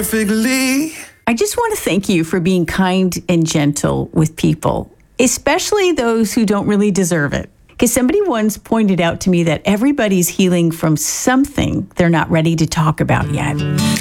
perfectly. I just want to thank you for being kind and gentle with people, especially those who don't really deserve it. Because somebody once pointed out to me that everybody's healing from something they're not ready to talk about yet.